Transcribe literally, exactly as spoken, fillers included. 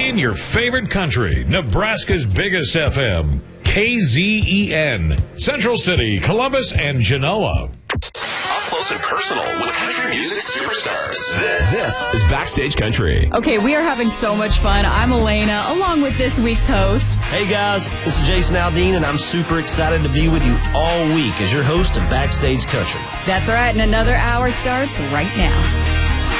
Playing your favorite country, Nebraska's biggest F M, K Z E N, Central City, Columbus, and Genoa. Up close and personal with country music superstars. This, this is Backstage Country. Okay, we are having so much fun. I'm Elena, along with this week's host. Hey guys, this is Jason Aldean, and I'm super excited to be with you all week as your host of Backstage Country. That's right, and another hour starts right now.